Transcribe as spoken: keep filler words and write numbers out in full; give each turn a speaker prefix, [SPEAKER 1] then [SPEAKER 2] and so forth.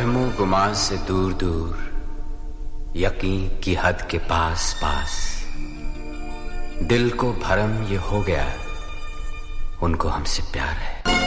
[SPEAKER 1] वहमो गुमान से दूर दूर, यकीन की हद के पास पास। दिल को भरम ये हो गया, उनको हमसे प्यार है।